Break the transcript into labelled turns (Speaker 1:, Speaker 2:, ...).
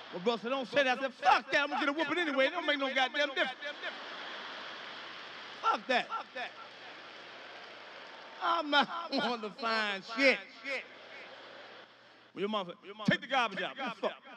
Speaker 1: Well, bro, so don't say that. I said, fuck that. I'm gonna get a whooping anyway. It don't make no goddamn difference. Fuck that. I'm not on the fine shit. Well, your mother, take the garbage out. What the fuck?